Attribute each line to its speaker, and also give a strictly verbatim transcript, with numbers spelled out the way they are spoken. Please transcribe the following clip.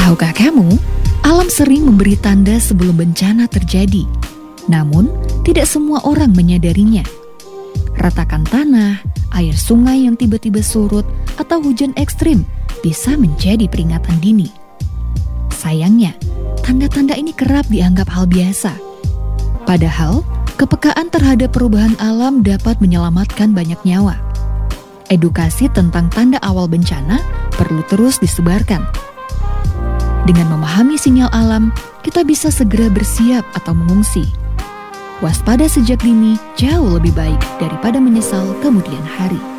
Speaker 1: Tahukah kamu, alam sering memberi tanda sebelum bencana terjadi. Namun, tidak semua orang menyadarinya. Ratakan tanah, air sungai yang tiba-tiba surut, atau hujan ekstrim bisa menjadi peringatan dini. Sayangnya, tanda-tanda ini kerap dianggap hal biasa. Padahal, kepekaan terhadap perubahan alam dapat menyelamatkan banyak nyawa. Edukasi tentang tanda awal bencana perlu terus disebarkan. Dengan memahami sinyal alam, kita bisa segera bersiap atau mengungsi. Waspada sejak dini jauh lebih baik daripada menyesal kemudian hari.